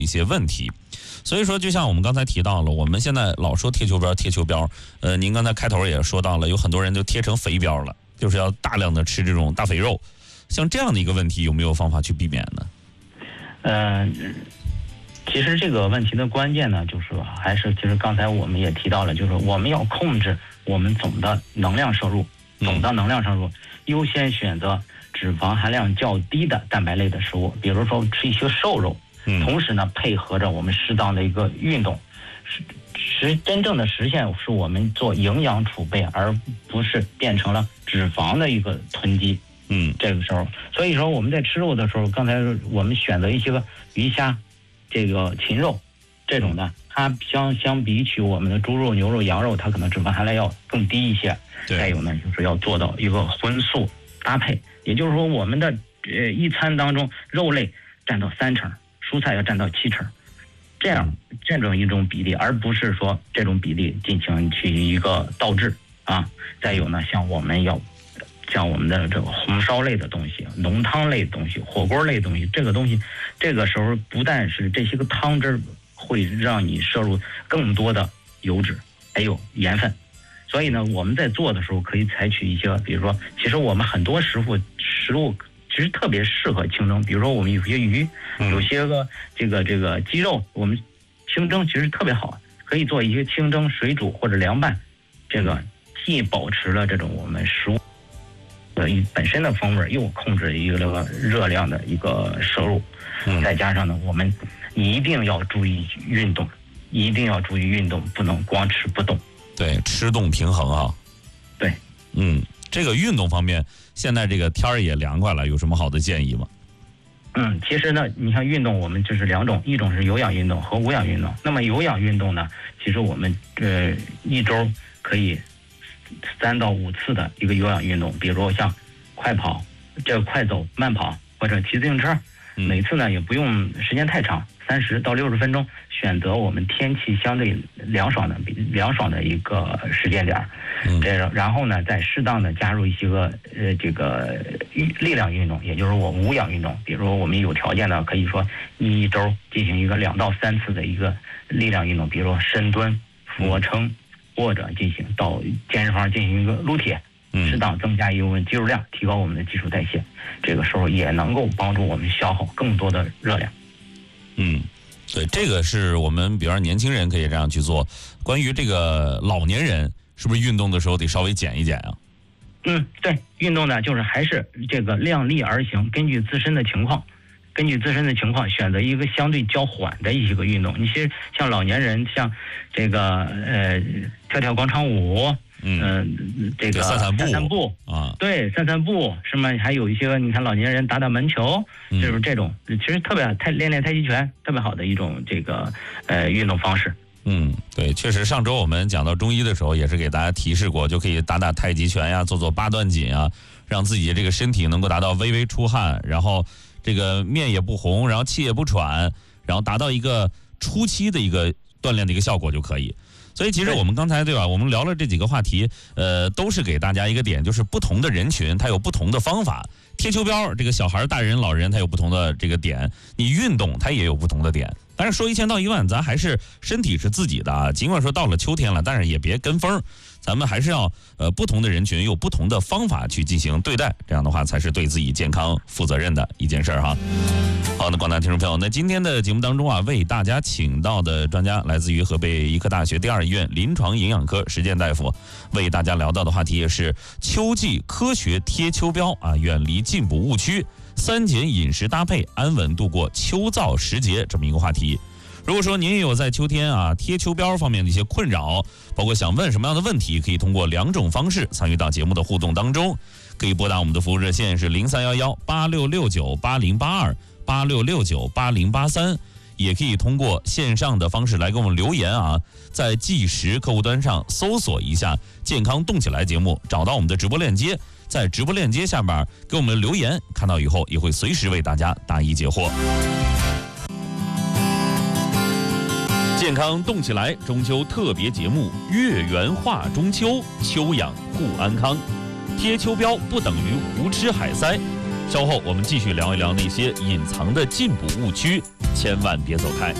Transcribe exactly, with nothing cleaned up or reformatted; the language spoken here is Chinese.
一些问题。所以说，就像我们刚才提到了，我们现在老说贴秋膘，贴秋膘。呃，您刚才开头也说到了，有很多人就贴成肥膘了，就是要大量的吃这种大肥肉。像这样的一个问题，有没有方法去避免呢？ 嗯、呃，其实这个问题的关键呢，就是还是其实刚才我们也提到了，就是我们要控制我们总的能量摄入，总的能量摄入，嗯、优先选择脂肪含量较低的蛋白类的食物，比如说吃一些瘦肉。同时呢，配合着我们适当的一个运动，实实真正的实现是我们做营养储备，而不是变成了脂肪的一个囤积。 嗯， 这个时候，所以说我们在吃肉的时候，刚才我们选择一些个鱼虾，这个禽肉，这种呢，它相相比起我们的猪肉、牛肉、羊肉，它可能脂肪含量要更低一些。再有呢，就是要做到一个荤素搭配，也就是说，我们的呃一餐当中，肉类占到三成。蔬菜要占到七成，这样这种一种比例，而不是说这种比例进行去一个倒置啊。再有呢，像我们要像我们的这个红烧类的东西、浓汤类的东西、火锅类的东西，这个东西这个时候不但是这些个汤汁会让你摄入更多的油脂，还有盐分。所以呢，我们在做的时候可以采取一些，比如说，其实我们很多食物食物。其实特别适合清蒸，比如说我们有些鱼，有些个这个这个鸡肉，我们清蒸其实特别好，可以做一些清蒸、水煮或者凉拌，这个既保持了这种我们食物的本身的风味，又控制一个这个热量的一个摄入，再加上呢，我们一定要注意运动，一定要注意运动，不能光吃不动。 对，吃动平衡啊。 对， 嗯，这个运动方面。现在这个天儿也凉快了，有什么好的建议吗？ 嗯，其实呢，你看运动，我们就是两种，一种是有氧运动和无氧运动。那么有氧运动呢，其实我们呃一周可以三到五次的一个有氧运动，比如像快跑、这个快走、慢跑或者骑自行车，每次呢也不用时间太长，三十到六十分钟，选择我们天气相对凉爽的、凉爽的一个时间点，这然后呢再适当的加入一些个呃这个力量运动，也就是我无氧运动，比如说我们有条件的可以说一周进行一个两到三次的一个力量运动，比如说深蹲、俯卧撑，或者进行到健身房进行一个撸铁。适当增加一部分肌肉量，提高我们的基础代谢，这个时候也能够帮助我们消耗更多的热量。 嗯，对，这个是我们比如说年轻人可以这样去做。关于这个老年人，是不是运动的时候得稍微减一减啊？ 嗯，对，运动呢就是还是这个量力而行，根据自身的情况，根据自身的情况选择一个相对较缓的一些个运动。你其实像老年人，像这个呃跳跳广场舞。嗯、呃，这个散散步， 散散步啊， 对，散散步是吗？还有一些你看老年人打打门球，嗯、就是这种，其实特别太练练太极拳，特别好的一种这个呃运动方式。 嗯，对，确实，上周我们讲到中医的时候，也是给大家提示过，就可以打打太极拳呀，做做八段锦啊，让自己这个身体能够达到微微出汗，然后这个面也不红，然后气也不喘，然后达到一个初期的一个锻炼的一个效果就可以。所以其实我们刚才对吧，我们聊了这几个话题，呃，都是给大家一个点，就是不同的人群它有不同的方法。贴秋膘，这个小孩、大人、老人他有不同的这个点，你运动它也有不同的点。但是说一千道一万，咱还是身体是自己的啊。尽管说到了秋天了，但是也别跟风，咱们还是要呃不同的人群有不同的方法去进行对待，这样的话才是对自己健康负责任的一件事儿哈。好，那广大听众朋友，那今天的节目当中啊，为大家请到的专家来自于河北医科大学第二医院临床营养科实践大夫，为大家聊到的话题也是秋季科学贴秋膘啊，远离进补误区，三减饮食搭配，安稳度过秋燥时节这么一个话题。如果说您也有在秋天啊贴秋膘方面的一些困扰，包括想问什么样的问题，可以通过两种方式参与到节目的互动当中。可以拨打我们的服务热线是零三幺幺八六六九八零八二八六六九八零八三，也可以通过线上的方式来给我们留言啊，在计时客户端上搜索一下健康动起来节目，找到我们的直播链接，在直播链接下面给我们留言，看到以后也会随时为大家答疑解惑。健康动起来中秋特别节目，月圆话中秋，秋养护安康。贴秋膘不等于胡吃海塞，稍后我们继续聊一聊那些隐藏的进补误区。 千万别走开。